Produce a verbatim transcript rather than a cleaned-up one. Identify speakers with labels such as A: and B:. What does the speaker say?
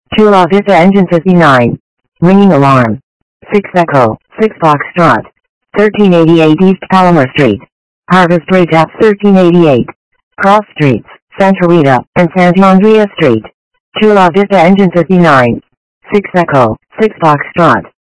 A: Chula Vista engine fifty-nine. Ringing alarm. six Echo, six Foxtrot. thirteen eighty-eight East Palomar Street. Harvest Rate at thirteen eighty-eight. Cross Streets, Santa Rita, and Santa Andrea Street. Chula Vista engine fifty-nine. six Echo, six Foxtrot.